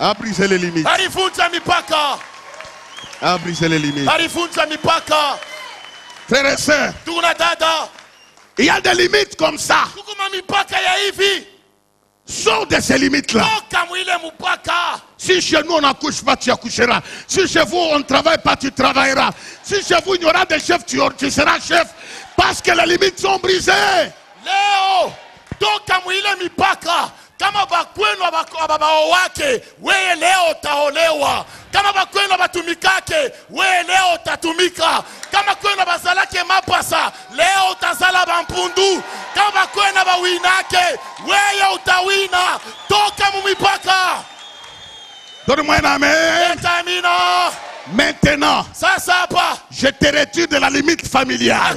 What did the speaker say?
A brisé les limites. Alivunja mipaka. A brisé les limites. Alivunja mipaka. Frères et sœurs, Tuna dada. il y a des limites comme ça. Tukuma mipaka ya hivi. Sors de ces limites-là. Toka mwile mupaka. Si chez nous on n'accouche pas, tu accoucheras. Si chez vous on ne travaille pas, tu travailleras. Si chez vous il y aura des chefs, tu seras chef. Parce que les limites sont brisées. Leo toka mwile mipaka. Kama bakwenu ababao wake, wewe leo utaolewa. Kama bakwenu batumikake, wewe leo utatumika. Kama kwenu bazalake mapasa, leo utazala bampundu. Kama bakwenu bawinake, wewe utawina. Toka mumipaka. Donne-moi un amen. Etamina. Maintenant, Sasa hapa, je te retire de la limite familiale.